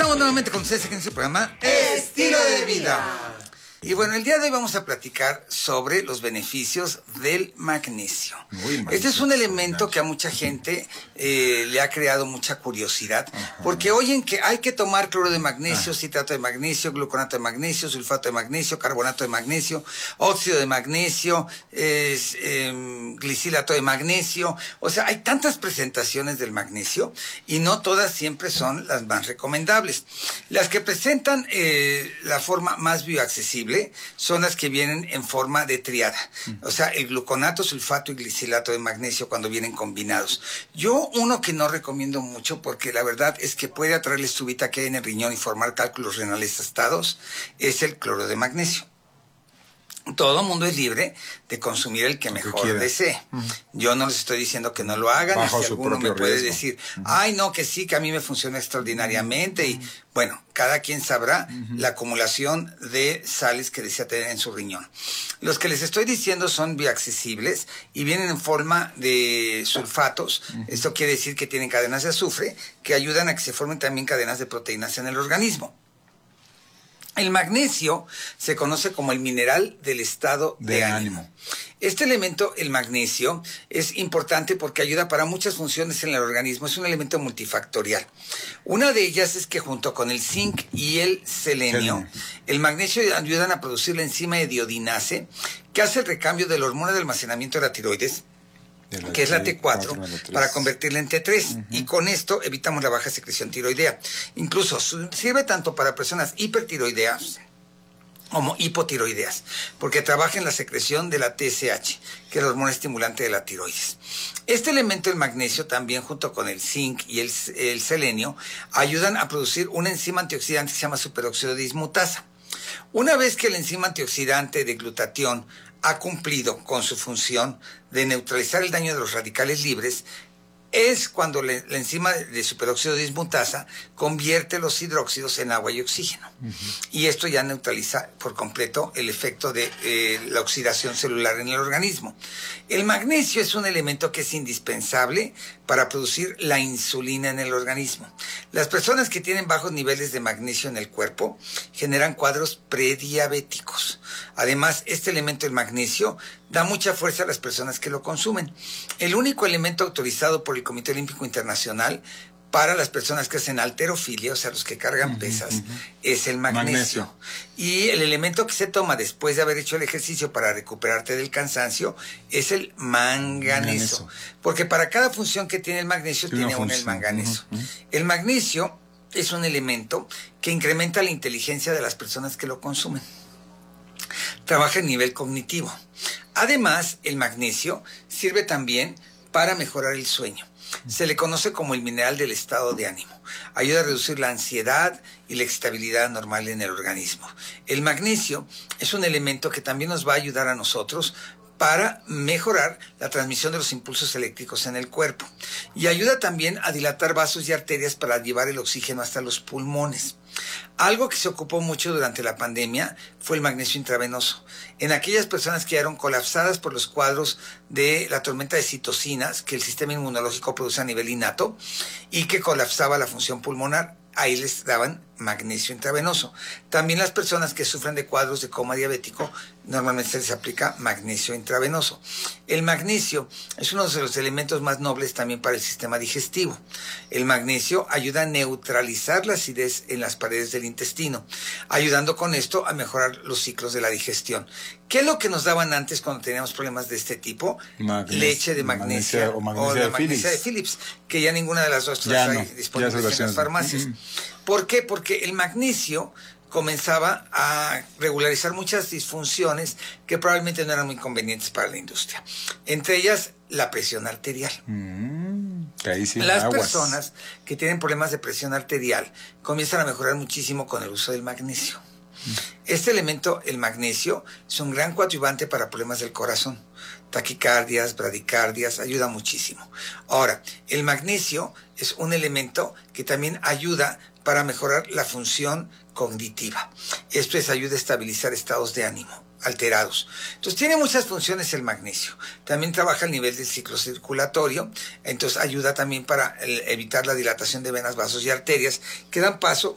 Estamos nuevamente con ustedes en su programa Estilo de Vida. Y bueno, el día de hoy vamos a platicar sobre los beneficios del magnesio. Este es un elemento que a mucha gente le ha creado mucha curiosidad, porque oyen que hay que tomar cloro de magnesio, citrato de magnesio, gluconato de magnesio, sulfato de magnesio, carbonato de magnesio, óxido de magnesio, glicilato de magnesio. O sea, hay tantas presentaciones del magnesio y no todas siempre son las más recomendables. Las que presentan la forma más bioaccesible son las que vienen en forma de triada. O sea, el gluconato, sulfato y glicilato de magnesio cuando vienen combinados. Yo uno que no recomiendo mucho porque la verdad es que puede atraerle subita que hay en el riñón y formar cálculos renales estados, es el cloro de magnesio. Todo el mundo es libre de consumir el que mejor desee. Yo no les estoy diciendo que no lo hagan. Bajo si su alguno propio me puede riesgo. decir, ay, no, que sí, que a mí me funciona extraordinariamente. Y bueno, cada quien sabrá la acumulación de sales que desea tener en su riñón. Los que les estoy diciendo son bioaccesibles y vienen en forma de sulfatos. Esto quiere decir que tienen cadenas de azufre que ayudan a que se formen también cadenas de proteínas en el organismo. El magnesio se conoce como el mineral del estado de ánimo. Este elemento, el magnesio, es importante porque ayuda para muchas funciones en el organismo. Es un elemento multifactorial. Una de ellas es que junto con el zinc y el selenio, el magnesio ayudan a producir la enzima hediodinase, que hace el recambio de la hormona de almacenamiento de la tiroides, que es la T4, para convertirla en T3. Y con esto evitamos la baja secreción tiroidea. Incluso sirve tanto para personas hipertiroideas como hipotiroideas, porque trabaja en la secreción de la TSH, que es la hormona estimulante de la tiroides. Este elemento, el magnesio, también junto con el zinc y el selenio, ayudan a producir una enzima antioxidante que se llama superóxido dismutasa. Una vez que la enzima antioxidante de glutatión ha cumplido con su función de neutralizar el daño de los radicales libres, es cuando la enzima de superóxido dismutasa convierte los hidróxidos en agua y oxígeno. Y esto ya neutraliza por completo el efecto de la oxidación celular en el organismo. El magnesio es un elemento que es indispensable para producir la insulina en el organismo. Las personas que tienen bajos niveles de magnesio en el cuerpo generan cuadros prediabéticos. Además, este elemento, el magnesio, da mucha fuerza a las personas que lo consumen. El único elemento autorizado por el Comité Olímpico Internacional para las personas que hacen halterofilia, o sea, los que cargan pesas, es el magnesio. Y el elemento que se toma después de haber hecho el ejercicio para recuperarte del cansancio es el manganeso. Porque para cada función que tiene el magnesio, tiene una el manganeso. El magnesio es un elemento que incrementa la inteligencia de las personas que lo consumen. Trabaja a nivel cognitivo. Además, el magnesio sirve también para mejorar el sueño. Se le conoce como el mineral del estado de ánimo. Ayuda a reducir la ansiedad y la excitabilidad normal en el organismo. El magnesio es un elemento que también nos va a ayudar a nosotros para mejorar la transmisión de los impulsos eléctricos en el cuerpo. Y ayuda también a dilatar vasos y arterias para llevar el oxígeno hasta los pulmones. Algo que se ocupó mucho durante la pandemia fue el magnesio intravenoso. En aquellas personas que quedaron colapsadas por los cuadros de la tormenta de citocinas que el sistema inmunológico produce a nivel innato y que colapsaba la función pulmonar, ahí les daban magnesio intravenoso. También las personas que sufren de cuadros de coma diabético, normalmente se les aplica magnesio intravenoso. El magnesio es uno de los elementos más nobles también para el sistema digestivo. El magnesio ayuda a neutralizar la acidez en las paredes del intestino, ayudando con esto a mejorar los ciclos de la digestión. ¿Qué es lo que nos daban antes cuando teníamos problemas de este tipo? Leche de magnesia o la magnesia de Philips, que ya ninguna de las dos hay disponibles en las farmacias. ¿Por qué? Porque el magnesio comenzaba a regularizar muchas disfunciones que probablemente no eran muy convenientes para la industria. Entre ellas, la presión arterial. Las personas que tienen problemas de presión arterial comienzan a mejorar muchísimo con el uso del magnesio. Este elemento, el magnesio, es un gran coadyuvante para problemas del corazón. Taquicardias, bradicardias, ayuda muchísimo. Ahora, el magnesio es un elemento que también ayuda para mejorar la función cognitiva. Esto es, ayuda a estabilizar estados de ánimo alterados. Entonces tiene muchas funciones el magnesio. También trabaja a nivel del ciclo circulatorio, entonces ayuda también para evitar la dilatación de venas, vasos y arterias que dan paso